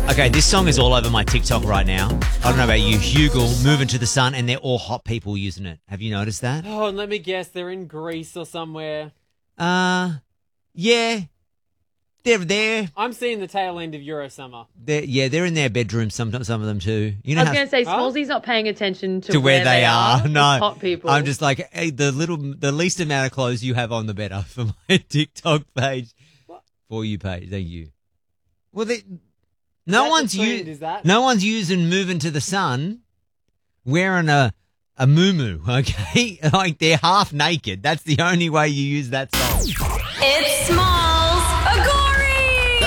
Okay, this song is all over my TikTok right now. I don't know about you. Hugel, Moving to the Sun, and they're all hot people using it. Have you noticed that? Oh, and let me guess, they're in Greece or somewhere. Yeah. They're there. I'm seeing the tail end of Eurosummer. They're in their bedroom, some of them too. You know I was going to say, Smallsy's not paying attention to where they are. No. Hot people. I'm just like, hey, the least amount of clothes you have on, the better for my TikTok page. What? For you page. Thank you. Well, No one's using Moving to the Sun wearing a muumuu, okay? Like, they're half naked. That's the only way you use that song. It's Smalls Agori!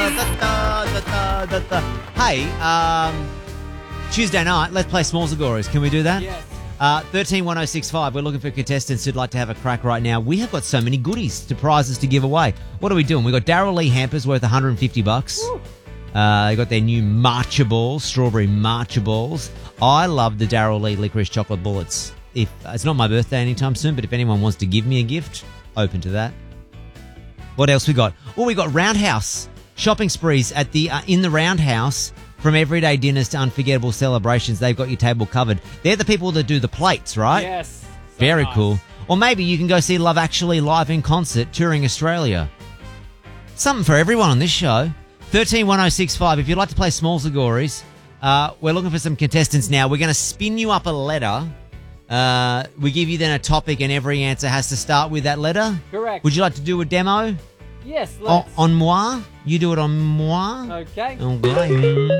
Hey, Tuesday night, let's play Smalls Agoras. Can we do that? Yes. 131065. We're looking for contestants who'd like to have a crack right now. We have got so many goodies, prizes to give away. What are we doing? We've got Daryl Lee hampers worth $150. Woo. They got their new matcha balls, strawberry matcha balls. I love the Daryl Lee licorice chocolate bullets. If it's not my birthday anytime soon, but if anyone wants to give me a gift, open to that. What else we got? Oh, we got Roundhouse shopping sprees at the in the Roundhouse. From everyday dinners to unforgettable celebrations, they've got your table covered. They're the people that do the plates, right? Yes. So Very nice. cool. Or maybe you can go see Love Actually live in concert, touring Australia. Something for everyone on this show. 131065. If you'd like to play Smalls Agoris, we're looking for some contestants now. We're going to spin you up a letter. We give you then a topic, and every answer has to start with that letter. Correct. Would you like to do a demo? Yes, let's. On moi? You do it on moi? Okay. Okay.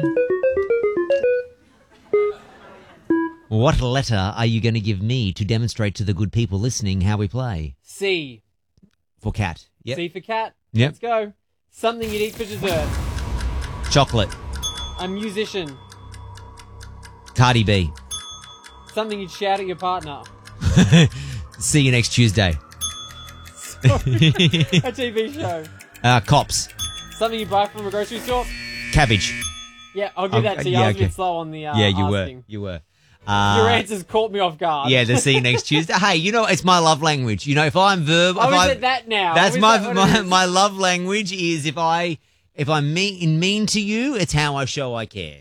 What letter are you going to give me to demonstrate to the good people listening how we play? C. For cat. Yep. C for cat. Yep. Let's go. Something you'd eat for dessert. Chocolate. A musician. Cardi B. Something you'd shout at your partner. See you next Tuesday. A TV show. Cops. Something you buy from a grocery store. Cabbage. Yeah, I'll give that to you. I was a okay. bit slow on the Yeah, you asking. were. Your answers caught me off guard. Yeah, the see you next Tuesday. Hey, you know, it's my love language. You know, if I'm verb... Oh, if is I, it that now? That's Is my that what it is? my love language is if I'm mean to you, it's how I show I care.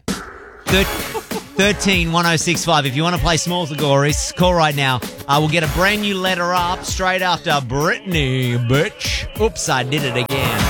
131065. If you want to play Smalls Agoris, call right now. We'll get a brand new letter up straight after Britney, bitch. Oops, I did it again.